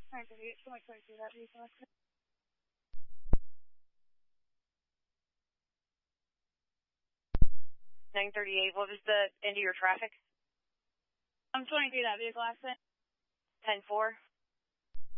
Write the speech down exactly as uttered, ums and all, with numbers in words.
nine thirty-eight, so much twenty-two, that vehicle accident. nine thirty-eight, what was the end of your traffic? I'm twenty-three, that vehicle accident. ten four.